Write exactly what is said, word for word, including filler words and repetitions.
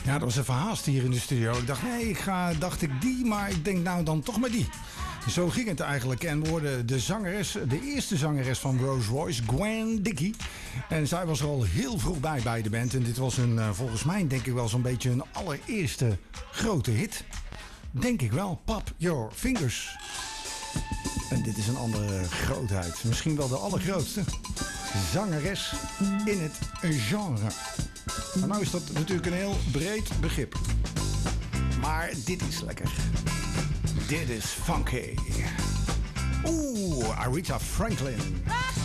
Ja, dat was even haast hier in de studio. Ik dacht, nee, ik ga, dacht ik die, maar ik denk nou dan toch maar die. Zo ging het eigenlijk. En we hoorden de zangeres, de eerste zangeres van Rose Royce, Gwen Dickey. En zij was er al heel vroeg bij bij de band. En dit was een, volgens mij denk ik wel zo'n beetje een allereerste grote hit. Denk ik wel. Pop Your Fingers. En dit is een andere grootheid. Misschien wel de allergrootste zangeres in het genre. Maar nou is dat natuurlijk een heel breed begrip. Maar dit is lekker. Dit is funky. Oeh, Aretha Franklin.